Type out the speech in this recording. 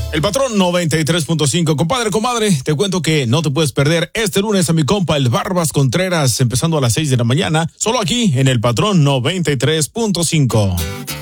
El Patrón 93.5. Compadre, comadre, te cuento que no te puedes perder este lunes a mi compa el Barbas Contreras, empezando a las 6 de la mañana, solo aquí en el Patrón 93.5.